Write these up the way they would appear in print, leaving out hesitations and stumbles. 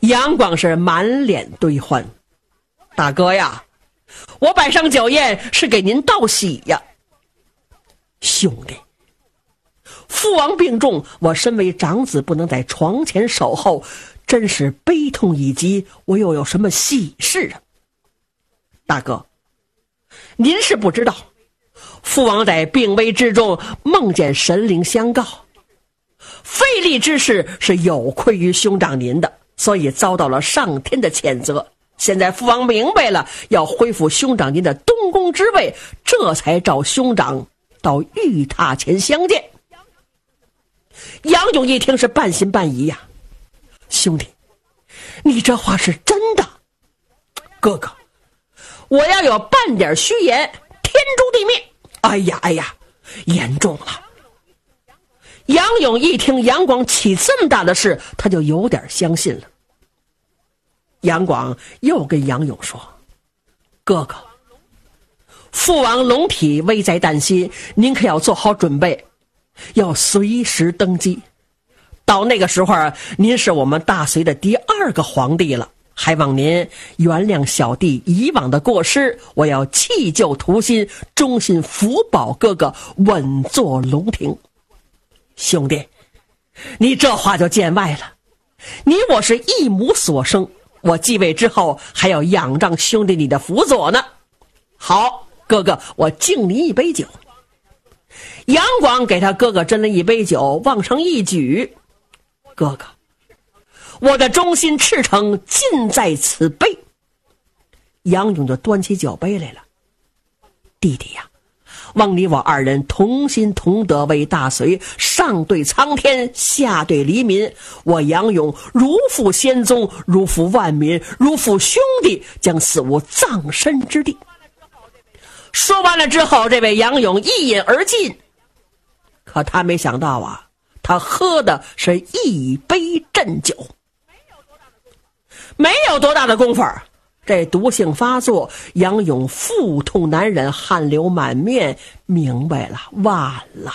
杨广是满脸堆欢：“大哥呀，我摆上酒宴是给您道喜呀。”兄弟，父王病重，我身为长子不能在床前守候，真是悲痛以及，我又有什么喜事啊？大哥，您是不知道，父王在病危之中梦见神灵相告，费力之事是有愧于兄长您的，所以遭到了上天的谴责。现在父王明白了，要恢复兄长您的东宫之位，这才召兄长到玉榻前相见。杨勇一听是半信半疑呀：“兄弟，你这话是真的？哥哥，我要有半点虚言，天诛地灭！哎呀，严重了！”杨勇一听杨广起这么大的事，他就有点相信了。杨广又跟杨勇说：“哥哥，父王龙体危在旦夕，您可要做好准备，要随时登基。到那个时候，您是我们大隋的第2个皇帝了，还望您原谅小弟以往的过失，我要弃旧图新，忠心辅保哥哥，稳坐龙庭。”兄弟，你这话就见外了，你我是一母所生，我继位之后还要仰仗兄弟你的辅佐呢。好，哥哥，我敬你一杯酒。杨广给他哥哥斟了一杯酒，往上一举：“哥哥，我的忠心赤诚尽在此杯。”杨勇就端起酒杯来了：“弟弟呀，望你我2人同心同德，为大隋上对苍天，下对黎民。我杨勇如负先宗，如负万民，如负兄弟，将死无葬身之地。”说完了之后，这位杨勇一饮而尽。可他没想到啊，他喝的是一杯鸩酒，没有多大的功夫，这毒性发作，杨勇腹痛难忍，汗流满面，明白了，完了。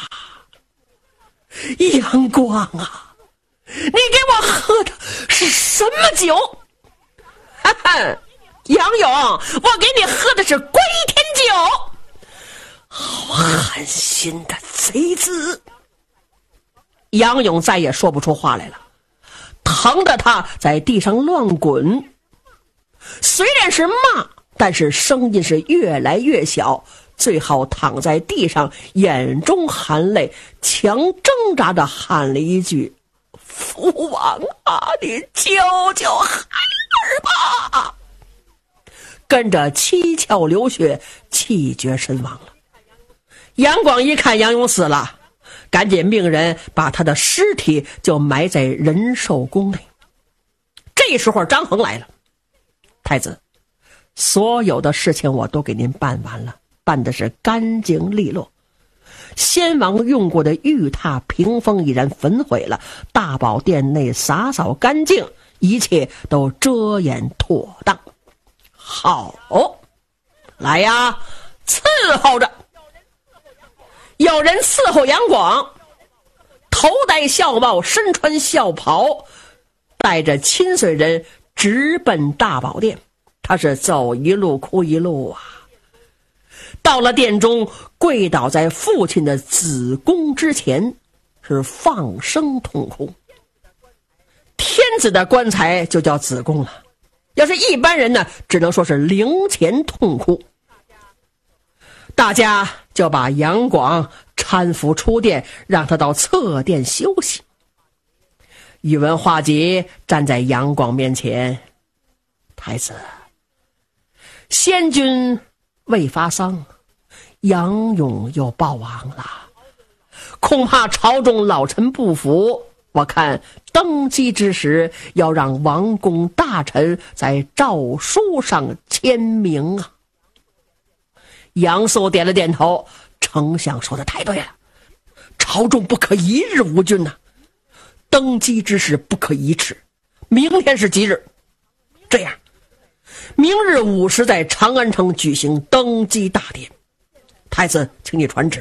杨广啊，你给我喝的是什么酒？哈哈，杨勇，我给你喝的是归天酒。好狠心的贼子！杨勇再也说不出话来了，疼得他在地上乱滚。虽然是骂，但是声音是越来越小，最后躺在地上，眼中含泪，强挣扎地喊了一句：“父王啊，你救救孩儿吧！”跟着七窍流血，气绝身亡了。杨广一看杨勇死了，赶紧命人把他的尸体就埋在仁寿宫内。这时候张衡来了：“太子，所有的事情我都给您办完了，办的是干净利落。先王用过的玉榻屏风已然焚毁了，大宝殿内洒扫干净，一切都遮掩妥当。好，来呀，伺候着。”有人伺候杨广，头戴孝帽，身穿孝袍，带着亲随人直奔大宝殿。他是走一路哭一路啊。到了殿中，跪倒在父亲的子宫之前，是放声痛哭。天子的棺材就叫子宫了，要是一般人呢，只能说是灵前痛哭。大家就把杨广搀扶出殿，让他到侧殿休息。宇文化及站在杨广面前：“太子，先君未发丧，杨勇又暴亡了，恐怕朝中老臣不服，我看登基之时要让王公大臣在诏书上签名啊。”杨素点了点头：“丞相说的太对了，朝中不可一日无君呐，登基之事不可移迟。明天是吉日，这样，明日午时在长安城举行登基大典，太子请你传旨，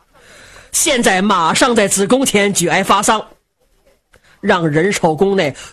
现在马上在子宫前举哀发丧，让仁寿宫内